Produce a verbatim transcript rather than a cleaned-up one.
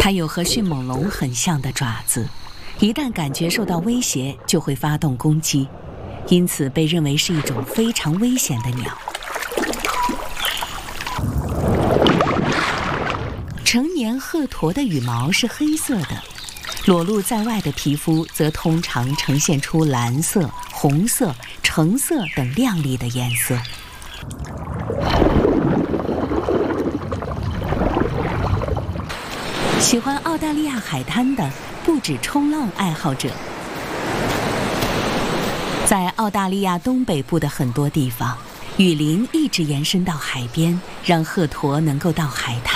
它有和迅猛龙很像的爪子，一旦感觉受到威胁，就会发动攻击，因此被认为是一种非常危险的鸟。成年鹤鸵的羽毛是黑色的，裸露在外的皮肤则通常呈现出蓝色、红色、橙色等亮丽的颜色。喜欢澳大利亚海滩的不止冲浪爱好者，在澳大利亚东北部的很多地方，雨林一直延伸到海边，让鹤鸵能够到海滩。